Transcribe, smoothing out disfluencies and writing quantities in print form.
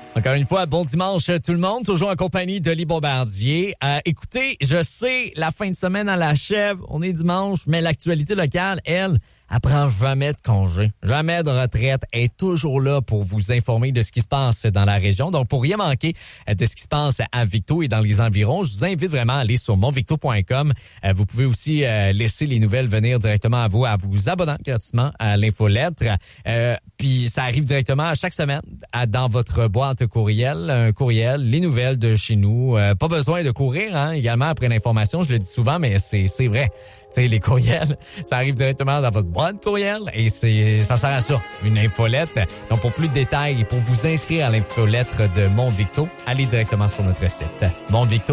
Encore une fois, bon dimanche tout le monde, toujours en compagnie de Lee Bombardier. Écoutez, je sais, la fin de semaine à l'achève, on est dimanche, mais l'actualité locale, elle prend jamais de congé, jamais de retraite, elle est toujours là pour vous informer de ce qui se passe dans la région. Donc, pour rien manquer de ce qui se passe à Victo et dans les environs, je vous invite vraiment à aller sur monvicto.com. Vous pouvez aussi laisser les nouvelles venir directement à vous abonnant gratuitement à l'infolettre. Puis ça arrive directement chaque semaine dans votre boîte courriel, un courriel, les nouvelles de chez nous. Pas besoin de courir, hein, également après l'information, je le dis souvent, mais c'est vrai. Tu sais, les courriels, ça arrive directement dans votre boîte courriel et ça sert à ça, une infolette. Donc, pour plus de détails et pour vous inscrire à l'infolettre de Montvicto, allez directement sur notre site. Montvicto.